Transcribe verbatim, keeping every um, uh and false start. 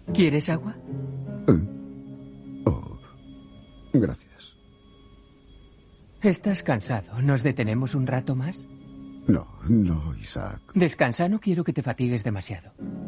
¿Quieres agua? ¿Eh? Oh, gracias. ¿Estás cansado? ¿Nos detenemos un rato más? No, no, Isaac. Descansa, no quiero que te fatigues demasiado.